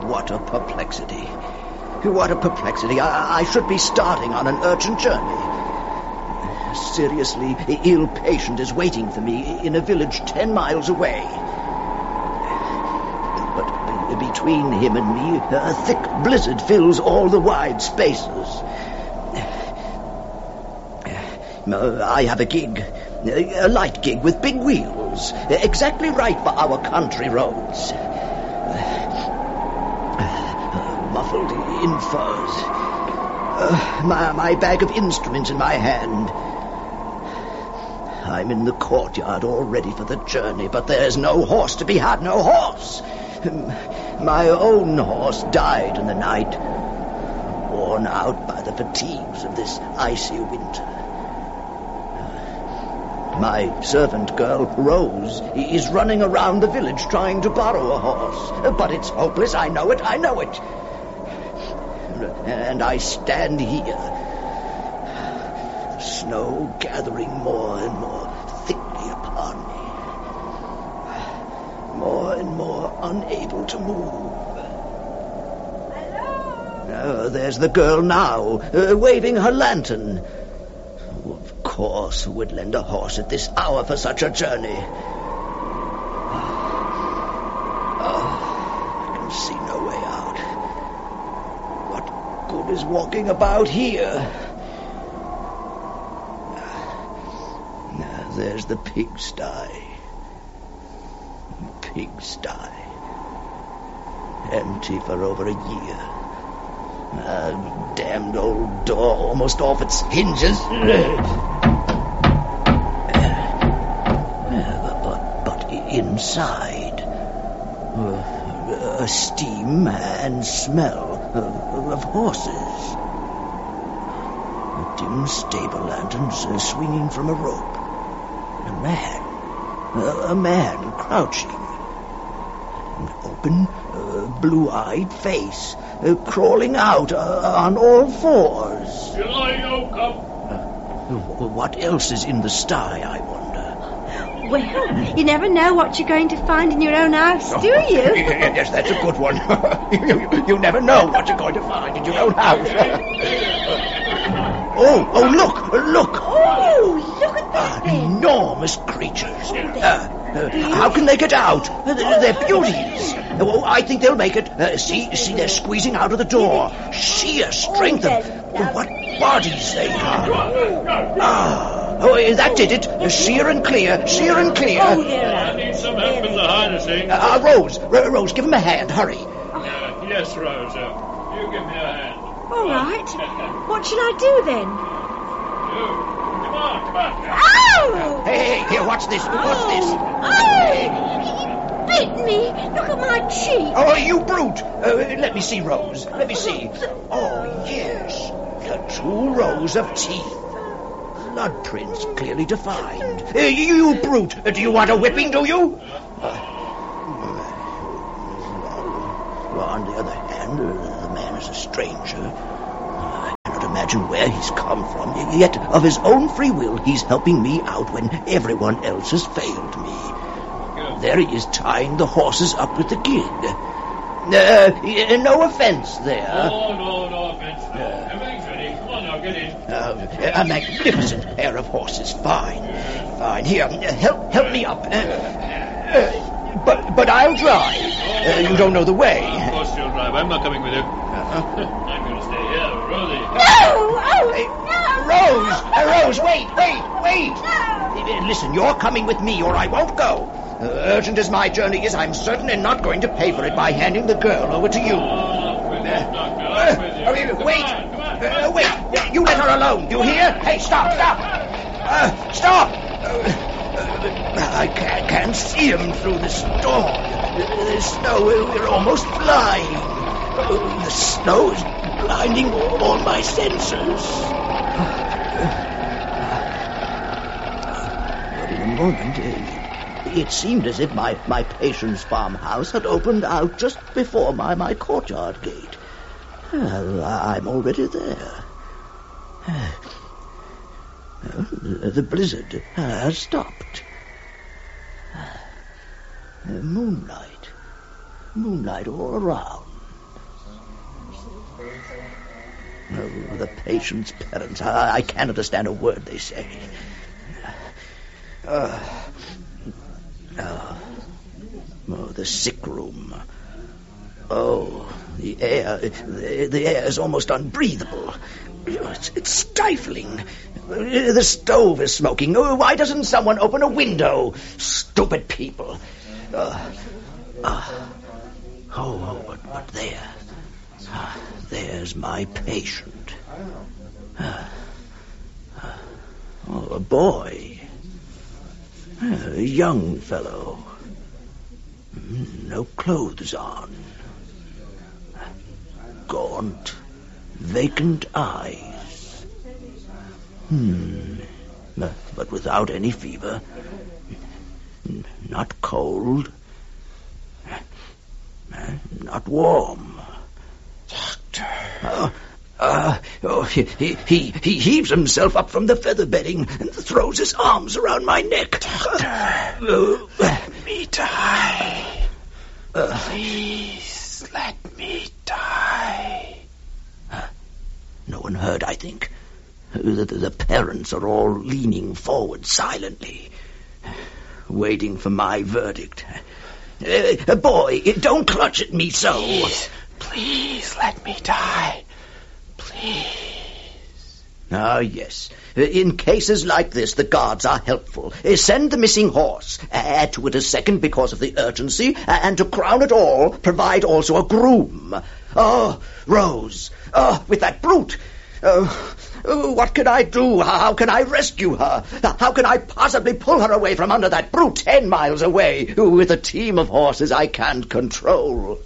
what a perplexity. What a perplexity. I should be starting on an urgent journey. A seriously ill patient is waiting for me in a village 10 miles away. But between him and me, a thick blizzard fills all the wide spaces. I have a gig, a light gig with big wheels, exactly right for our country roads. Muffled in furs. My bag of instruments in my hand. I'm in the courtyard all ready for the journey, but there's no horse to be had, no horse. My own horse died in the night, worn out by the fatigues of this icy winter. My servant girl, Rose, is running around the village trying to borrow a horse. But it's hopeless, I know it. And I stand here, the snow gathering more and more thickly upon me. More and more unable to move. Hello? There's the girl now, waving her lantern. Of course, who would lend a horse at this hour for such a journey? I can see no way out. What good is walking about here? There's the pigsty. Empty for over a year. A damned old door almost off its hinges. But inside, a steam and smell of horses. Dim stable lanterns swinging from a rope. A man crouching. An open, blue-eyed face, crawling out on all fours. What else is in the sty, I wonder? Well, you never know what you're going to find in your own house, do you? Yes, that's a good one. You never know what you're going to find in your own house. Oh, look! Oh, look at that thing. Enormous creatures. How can they get out? They're beauties. Oh, I think they'll make it. See, they're squeezing out of the door. Sheer strength of what bodies they are. That did it. Sheer and clear. Oh, there I need some help in the harnessing. Rose, give him a hand. Hurry. Yes, Rose. You give me a hand. All right. What shall I do then? Come on. Ow! Hey, here, what's this? What's this? Oh, he bit me. Look at my cheek. Oh, you brute! Let me see, Rose. Let me see. Oh, yes. The 2 rows of teeth. Blood prints clearly defined. You brute! Do you want a whipping, do you? On the other hand, the man is a stranger. I cannot imagine where he's come from. Yet, of his own free will, he's helping me out when everyone else has failed me. There he is, tying the horses up with the gig. No offense there. No offense. Everything's ready. Come on now, get in. A magnificent pair of horses. Fine. Here, help me up. But I'll drive. You don't know the way. Of course you'll drive. I'm not coming with you. I'm going to stay here, Rosie. No! Rose, wait! Listen, you're coming with me or I won't go. Urgent as my journey is, I'm certainly not going to pay for it by handing the girl over to you. Wait! You let her alone, you hear? Hey, stop! Stop! I can't see him through the storm. The snow, we're almost flying. The snow is blinding all my senses. But in a moment, it seemed as if my patient's farmhouse had opened out just before my courtyard gate. I'm already there. The blizzard has stopped. Moonlight all around. Oh, the patient's parents. I can't understand a word they say. The sick room. Oh, the air is almost unbreathable. It's stifling. The stove is smoking. Why doesn't someone open a window? Stupid people. But there's my patient. A boy. A young fellow. No clothes on. Gaunt, vacant eyes. But without any fever. Not cold. Not warm. Doctor. He heaves himself up from the feather bedding and throws his arms around my neck. Doctor, let me die. Please, let me die. No one heard, I think. The parents are all leaning forward silently, waiting for my verdict. Boy, don't clutch at me so. Please let me die. Please. Ah, yes. In cases like this, the guards are helpful. Send the missing horse. Add to it a second because of the urgency. And to crown it all, provide also a groom. Oh, Rose. Oh, with that brute. What can I do? How can I rescue her? How can I possibly pull her away from under that brute 10 miles away with a team of horses I can't control?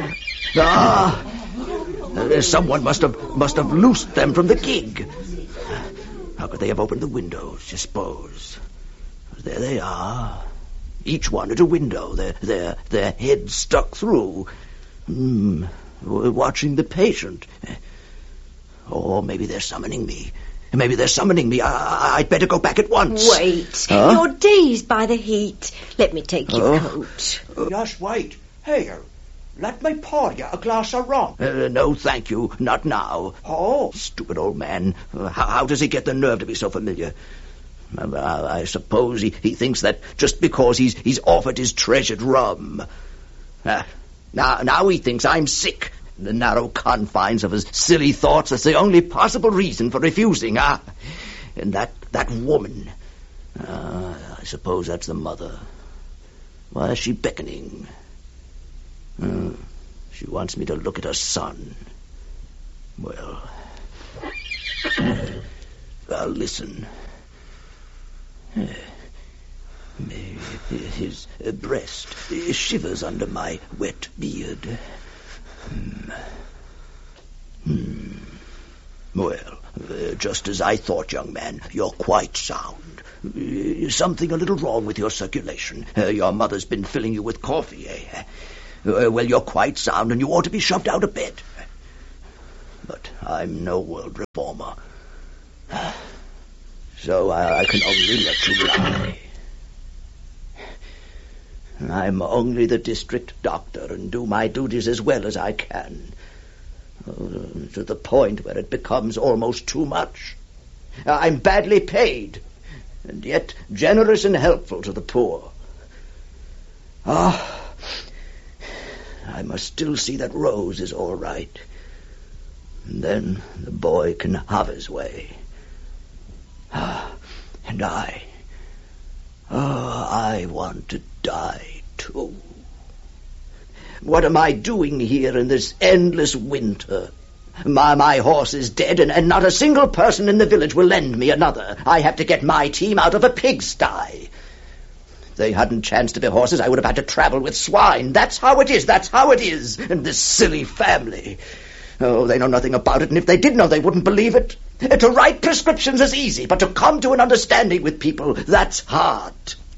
Someone must have loosed them from the gig. How could they have opened the windows, you suppose? There they are, each one at a window, their heads stuck through, watching the patient. Or maybe they're summoning me. I'd better go back at once. Wait. You're dazed by the heat. Let me take your coat. Just wait. Here, let me pour you a glass of rum. No, thank you. Not now. Oh, stupid old man. How does he get the nerve to be so familiar? I suppose he thinks that just because he's offered his treasured rum. Now he thinks I'm sick. The narrow confines of his silly thoughts, that's the only possible reason for refusing. And that woman. I suppose that's the mother. Why is she beckoning? She wants me to look at her son. Well, I'll listen. His breast shivers under my wet beard. Well, just as I thought, young man. You're quite sound. Something a little wrong with your circulation. Your mother's been filling you with coffee, eh? Well, you're quite sound, and you ought to be shoved out of bed. But I'm no world reformer. So I can only let you lie. I'm only the district doctor and do my duties as well as I can. To the point where it becomes almost too much. I'm badly paid, and yet generous and helpful to the poor. I must still see that Rose is all right. And then the boy can have his way. And I want to die too. What am I doing here in this endless winter? My horse is dead, and not a single person in the village will lend me another. I have to get my team out of a pigsty. If they hadn't chanced to be horses, I would have had to travel with swine. That's how it is. And this silly family. Oh, they know nothing about it, and if they did know, they wouldn't believe it. To write prescriptions is easy, but to come to an understanding with people, that's hard.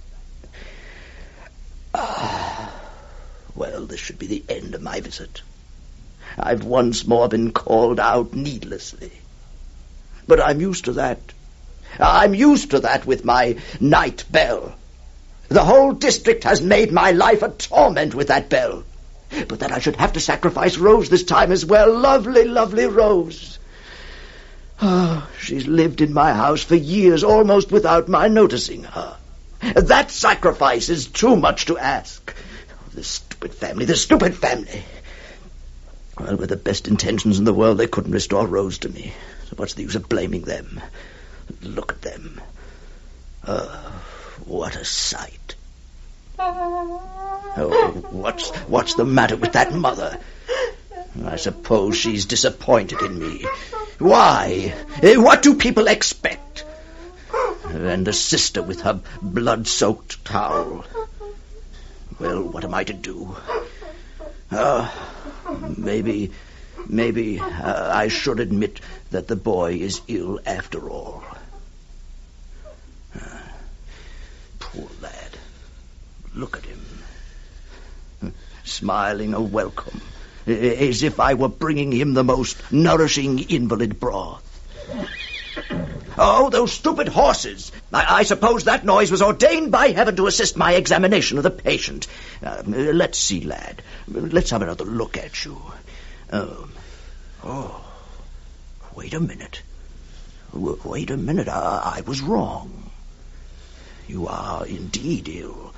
Well, this should be the end of my visit. I've once more been called out needlessly. But I'm used to that. I'm used to that with my night bell. The whole district has made my life a torment with that bell. But that I should have to sacrifice Rose this time as well. Lovely, lovely Rose. Oh, she's lived in my house for years, almost without my noticing her. That sacrifice is too much to ask. Oh, the stupid family. Well, with the best intentions in the world, they couldn't restore Rose to me. So what's the use of blaming them? Look at them. What a sight. Oh, what's the matter with that mother? I suppose she's disappointed in me. Why? What do people expect? And a sister with her blood-soaked towel. Well, what am I to do? Maybe I should admit that the boy is ill after all. Poor lad. Look at him. Smiling a welcome, as if I were bringing him the most nourishing invalid broth. Oh, those stupid horses! I suppose that noise was ordained by heaven to assist my examination of the patient. Let's see, lad. Let's have another look at you. Wait a minute. I was wrong. You are indeed ill.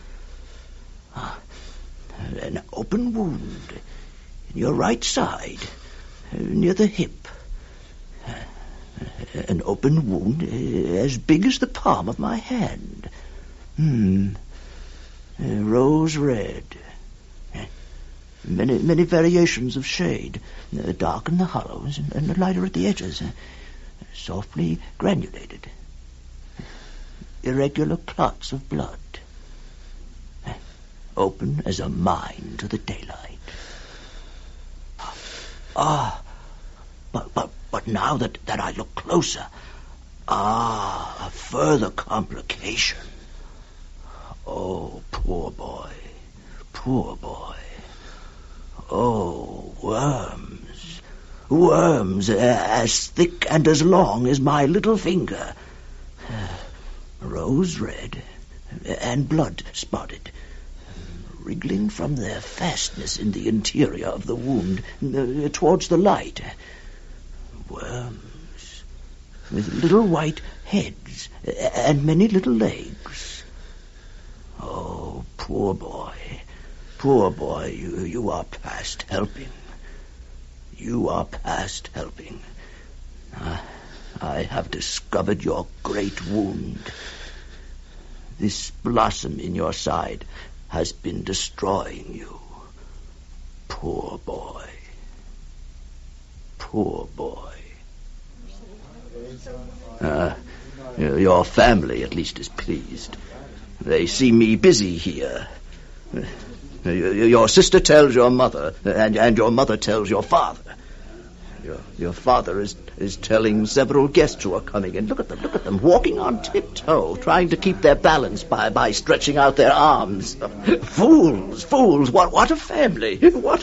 An open wound in your right side, near the hip. An open wound as big as the palm of my hand. Rose red. Many variations of shade. Dark in the hollows and lighter at the edges. Softly granulated. Irregular clots of blood. Open as a mine to the daylight. But now that I look closer, a further complication. Oh, poor boy. Oh, worms as thick and as long as my little finger. Rose red and blood spotted, wriggling from their fastness in the interior of the wound towards the light. Worms with little white heads and many little legs. Oh, poor boy, you are past helping. I have discovered your great wound. This blossom in your side has been destroying you. Poor boy. Your family, at least, is pleased. They see me busy here. Your sister tells your mother, and your mother tells your father. Your father is telling several guests who are coming in. Look at them, walking on tiptoe, trying to keep their balance by stretching out their arms. Fools! What a family!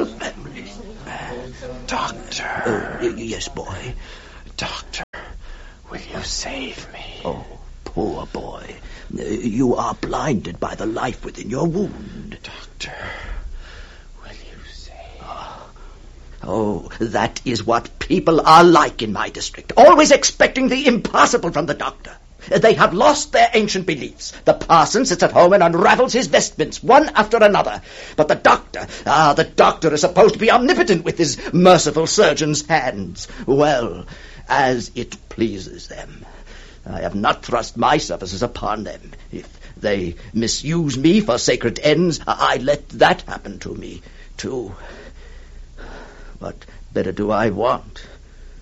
Doctor. Yes, boy. Doctor, will you save me? Oh, poor boy. You are blinded by the life within your wound. Doctor, will you save me? Oh, that is what people are like in my district, always expecting the impossible from the doctor. They have lost their ancient beliefs. The parson sits at home and unravels his vestments, one after another. But the doctor is supposed to be omnipotent with his merciful surgeon's hands. Well, as it pleases them. I have not thrust my services upon them. If they misuse me for sacred ends, I let that happen to me, too. What better do I want?